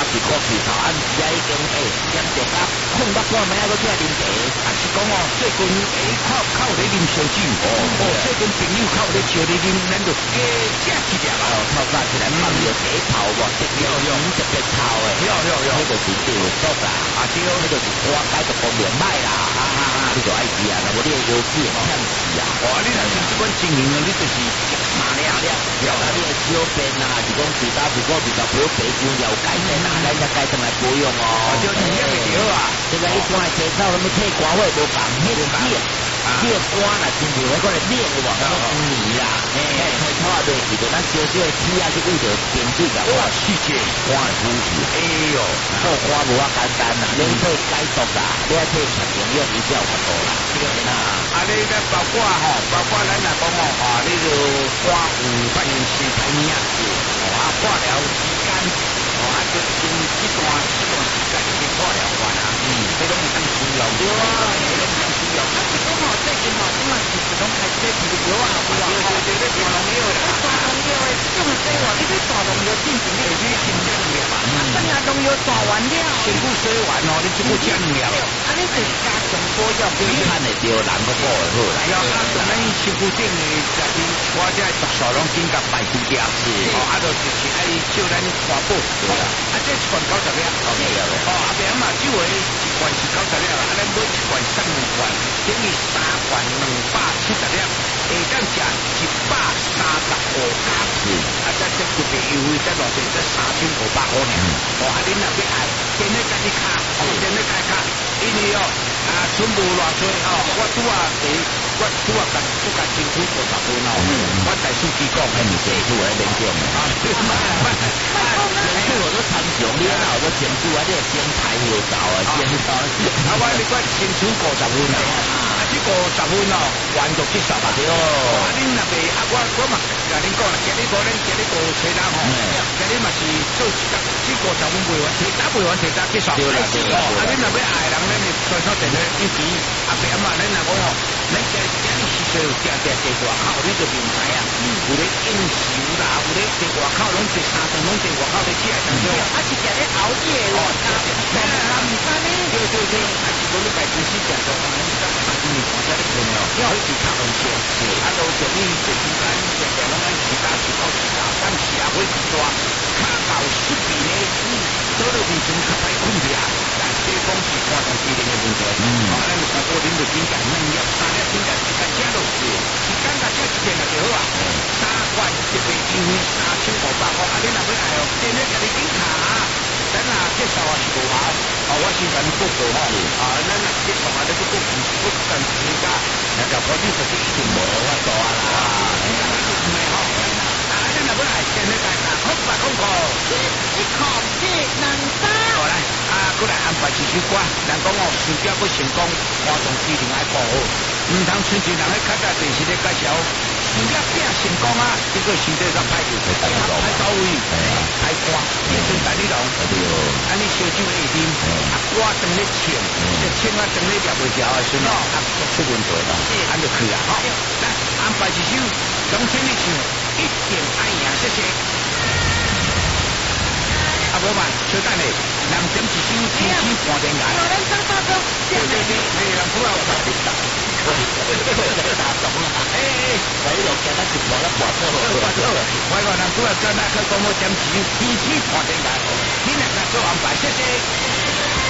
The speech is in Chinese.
是过去头，啊，毋是啊，已经严重啊，困到半暝还搁出来啉茶，啊是讲哦，最近靠咧啉烧酒，最近朋友靠咧烧咧啉，咱就加食一粒啊，透早起来放药茶泡无，特别浓特别透诶，迄就是对毒啦，啊对，迄就是我解毒方面歹啦，你就爱吃啊，若无你的腰子会呛死啊，哇，你若像即款情形啊，你就是食三粒了，啊，你的小便啊，是讲其他如果比较不白酒了解在哪，咱才改成来保养哦，就营养会着啊，这个一般的青草，什么退肝火无共，迄个你的肝啦，真正我讲来练有无？咁黏啦，退草啊，对，是着咱少少的铁啊，去为着冰水甲我细节，肝会好去，哎呦，做肝无啊简单啦，你退解毒啦，你要退全营养一定要法度啦，对啦，啊，你咧包括咱若讲哦，你就肝有反应是太黏啊，化疗时间，啊，就用这段时间去化疗完啊，这种是需要对啊，这种是需要。但是讲哦，最近哦，即嘛是拢开始皮肤药啊，对，大农药啦，大农药诶，这种说话，你对大农药进行你去新疆了嘛？等下农药大完了，身躯洗完哦，你这个降了，啊，你就是加强保养，你看得到人个保好啦。要啊，咱身躯顶诶，就是我这毒素拢紧甲排除掉，哦，啊，就是爱照咱全部，对啦，啊，这一罐90粒，哦，啊，别嘛，酒诶一罐是90粒，啊，咱买一罐送2罐，等于3罐270粒，下当食135加次，啊，这特别优惠，这偌济这3500块呢，哦，啊，恁若要爱，今日家己卡，今日家己卡，因为哦，啊，存无偌济哦，我拄啊进出50分哦，我在书记讲，哎，你这一出来免讲啊，前我都参详，你那我都前主啊，你先抬后走啊，先走，啊，我你讲进出50分啊，啊，这50分哦，完就接受啊，对哦，啊，恁若袂啊，我嘛甲恁讲啦，今日无恁今日无车单吼，今日嘛是做一这50分卖完，车单卖完车单接受，对啦，啊，恁若要爱人，咱就多少电话以前啊，别嘛，咱若讲哦，咱今日是说定在外口，你就明知啊，有咧应酬啦，有咧在外口拢在3顿，拢在外口咧食当中，啊是食咧熬夜咯，啊，唔知呢，对，啊是讲你家公司食到，因为大家咧朋友，要好其他东西，啊，都属于这时间常拢按其他去搞其他，但是啊，会是说较搞失眠呢，倒落面前较歹困去啊，但这讲是肝脏机能的问题，啊，咱就看过恁就真正2粒3粒真正时间吃落去，时间甲吃1遍就好啊，3罐特别优惠3500块，啊，恁若要爱哦，今日甲你紧卡。咱若接受也是无效，哦，我先甲你报告吼，啊，咱若接受啊，你不跟人家，人家说你说这一定无法度啊啦，唔系吼，啊，咱若要来今日来看空白空口，一口气能打，好来，啊，过来安排一首歌，人讲哦，想要要成功，观众一定爱保护，唔通像一人咧较早电视咧介绍。想要变成功啊！这个身体上歹就太到位，太干，变成大理龙。啊，你烧酒会啉，啊，我当咧唱，唱啊当咧抓袂牢的时候，啊，出问题啦，安就去啦。好，来安排一首总听你唱，一点爱赢，谢谢。啊，无嘛，小等咧，人点一首天天半点眼。对，人不要打你打。打懂了，我有给他去跑了，跑错了，我讲人主要叫那个讲我点钱，天天半点眼，你若